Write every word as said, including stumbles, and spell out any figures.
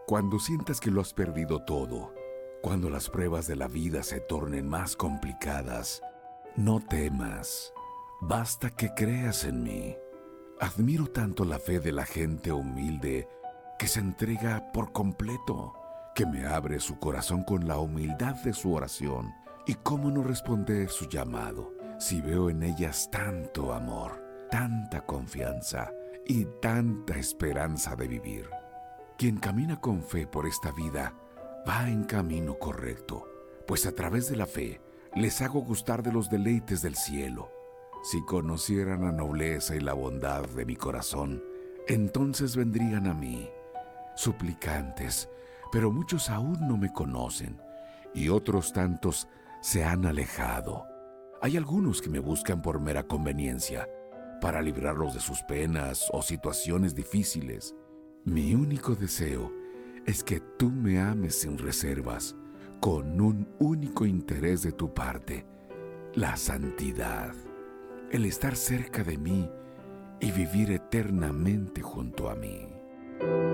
Cuando sientas que lo has perdido todo, cuando las pruebas de la vida se tornen más complicadas, no temas. Basta que creas en mí. Admiro tanto la fe de la gente humilde que se entrega por completo, que me abre su corazón con la humildad de su oración. ¿Y cómo no responder su llamado si veo en ellas tanto amor, tanta confianza y tanta esperanza de vivir? Quien camina con fe por esta vida va en camino correcto, pues a través de la fe les hago gustar de los deleites del cielo. Si conocieran la nobleza y la bondad de mi corazón, entonces vendrían a mí, suplicantes, pero muchos aún no me conocen, y otros tantos se han alejado. Hay algunos que me buscan por mera conveniencia, para librarlos de sus penas o situaciones difíciles. Mi único deseo es que tú me ames sin reservas, con un único interés de tu parte, la santidad, el estar cerca de mí y vivir eternamente junto a mí.